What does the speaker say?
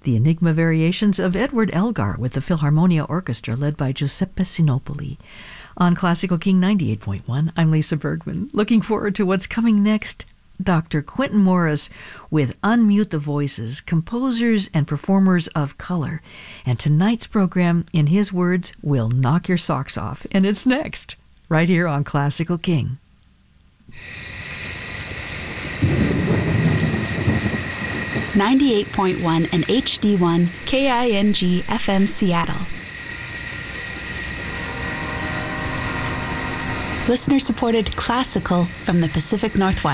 the Enigma Variations of Edward Elgar with the Philharmonia Orchestra led by Giuseppe Sinopoli. On Classical King 98.1, I'm Lisa Bergman. Looking forward to what's coming next. Dr. Quentin Morris with Unmute the Voices, Composers and Performers of Color. And tonight's program, in his words, will knock your socks off. And it's next, right here on Classical King. 98.1 and HD1 KING FM Seattle. Listener-supported classical from the Pacific Northwest.